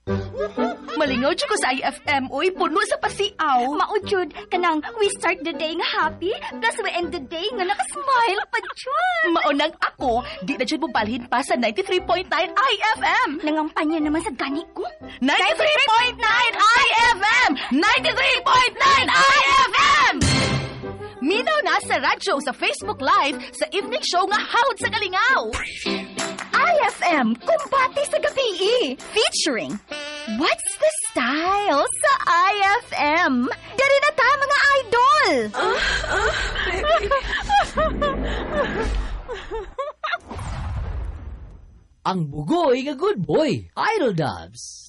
Malingaw dyan ko sa IFM, uy, puno sa pasiaw. Maujud, kanang we start the day nga happy, plus we end the day nga nakasmile pa dyan. Maunang ako, di na dyan mo balhin pa sa 93.9 IFM. Nangampanya naman sa gani ko. 93.9 IFM! 93.9 IFM! Minaw na sa radyo, sa Facebook Live, sa evening show nga Hawd sa Kalingaw. IFM, kumbati sa gabi. Featuring What's the Style sa IFM? Dari na ta, mga idol! Ang bugoy nga good boy, Idol Dubs.